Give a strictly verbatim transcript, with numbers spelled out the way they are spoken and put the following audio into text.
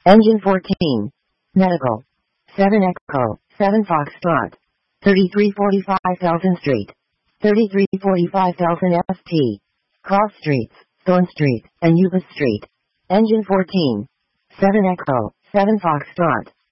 Engine fourteen. Medical. seven Echo, seven Foxtrot. thirty-three forty-five Felton Street. thirty-three forty-five Felton S T. Cross Streets, Thorn Street, and Upas Street. Engine fourteen. seven Echo, seven Foxtrot.